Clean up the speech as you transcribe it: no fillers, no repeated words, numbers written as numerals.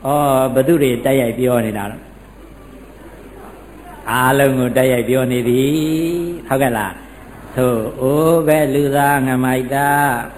ဘသူတွေတိုက်ရိုက်ပြောနေတာတော့အားလုံးကိုတိုက်ရိုက်ပြောနေသည်ဟုတ်ကဲ့လားသို့အိုးပဲလူသားငမိုက်တာ